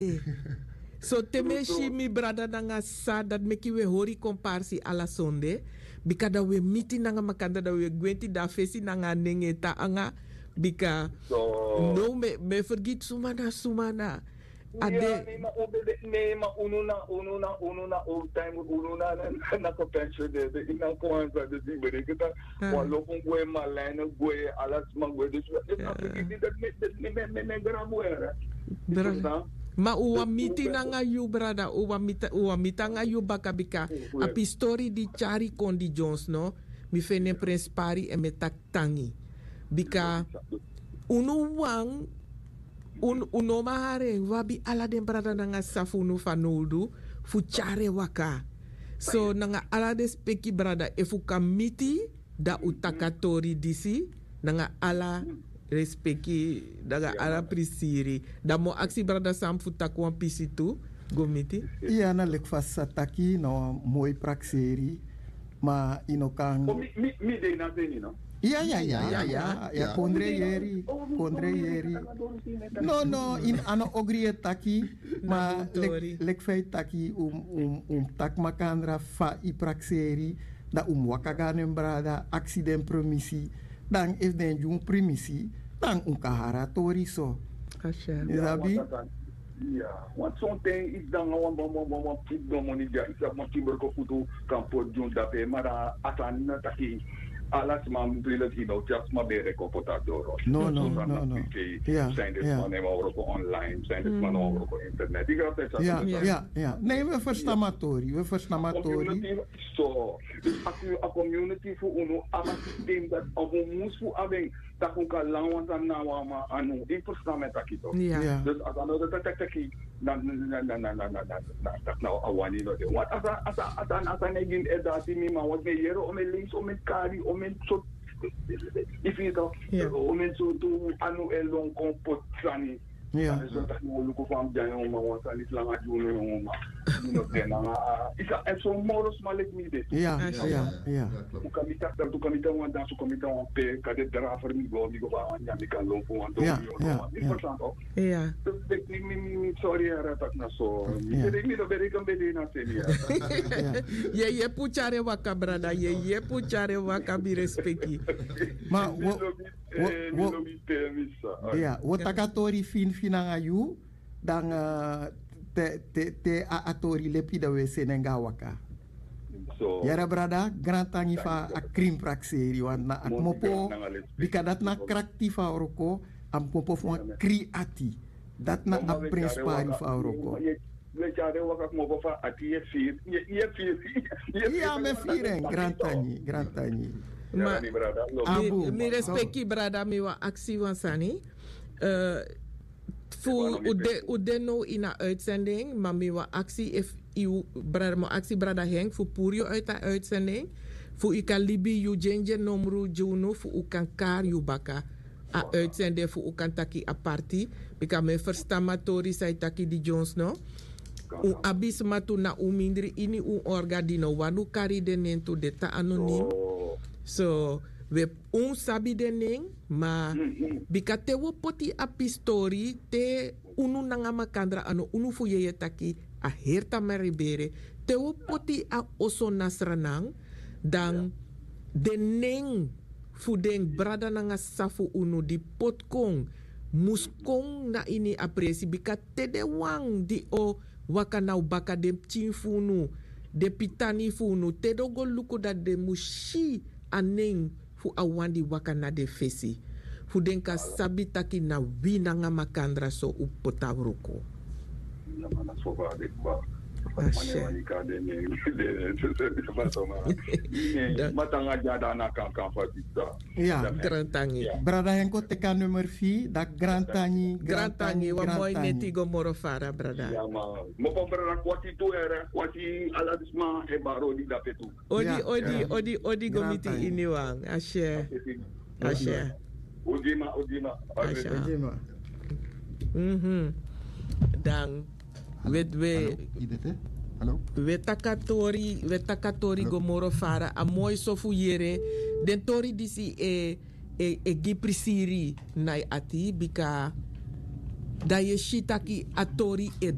So temeshi mi brada nanga sa dat meki we hori komparsi ala sonde bika da we miti nanga makanda da we gwenti da fesi nanga nenge ta anga bika no me forget sumana ade nee maar ununa old time ununa na ko pension de ina ko aan dat die berekenen dat wallo kon goe malene goe alles maar goe dus dat me grabuera ma uwa miti nanga yu brada uwa mita nga yu bakabika api story di chari kondi Jones no mi fene pres pari e me tak tangi bika unu wang uno mahare wabi ala den brada nanga safunu fanoldu fu chare waka so nanga ala de speki brada e fu kamiti da utakatori disi nanga ala respeki daga ala prisiri da mo aksi brada sam fu takwan pisitu gomiti iya na lek fasa taki no moi prakseri ma inokang mi de na deni no ja, kondre yeri. No, in ano ogrie taki, ma lek fei taki tak makandra fa i prakseri, da wakaganem brada, accident promisi, dan if den jung primisi, dan kahara tori so. Isabi? Ja, want zo'n ding is dan gewoon put domoni ja, is dat maar kiberko futu kampo jung dape, maar asan taki. Alas mam bilet hino just ma bere ko potadoro. No. Zijn dit man even op online, zijn dit man over op internet. Ik had het ja. Nee, we verstaan So, als je een community voor uno, ama systeem dat op een moes voor abeng, dat ook al lang was aan nou maar anu, ik verstaan met dat kito. Dus als dan dat taki, dan nou awani no de. Wat als dan egin edati mi ma wat me yero om links om kari om so if you know om so to anu elon kompot sani. Ja, so dat mo luko fam jayo ma wat ani lang ajuno ma. No tena isa so moros malek mi de. Ja. Kamita dan kamita wan dan so kamita wan pe kade drafer mi go ba wan mi kan lo ko wan do. Ja. Dus mi sorry era tak na so. Mi do bere kan bede na tenia. Ye puchare waka brada, ye puchare waka bi respecti. Ma wat takatori finanga yu dan te atori lepi da we senenga waka. So yara brada grantangi fa a krim prakseri wan na akmopo bikadat na krakti fa oroko ampopo fa kriati dat na a prespari fa oroko. We jare waka mo fa ati ye fir. Ja me firen grantangi. Maar mi respecti brada mi wa actie van sani. Voor udeno in een uitzending, maar mi wa actie if uw brada mo actie brada Henk voor purio uit de uitzending. Voor u kan libi u ginger nomru juno voor u kan kar u baka a uitzending voor u kan taki a party. Bika me verstamatori sai taki di Jones no. U abis matu na umindri ini u orgadino wanu kari denento de ta anonim. So we sabi dening ma bika te wo poti a pistori te unu nanga makandra ano unu fu ye taki a herta maribere te wo poti a oso nasranang dan dening fu den brada nanga safu unu di potkong muskong na ini apresi bika te de wang di o wakanau baka de chinfunu de pitani funu te dogo luku da de mushi aneng fu awandi wakana de fesi fu denka sabi taki na wina nga makandra so upotawruko ja, grantangi brada henko teka nummer 4 da grantangi wa moy neti go morofara brada ja ma mo po brada kwati to era kwati aladisma e baro di dapetu odi gomiti iniwang ashe odima dan we takatori gomoro fara a moy sofu yere den tori disi e giprisiri nai ati bika da ye shitaki atori e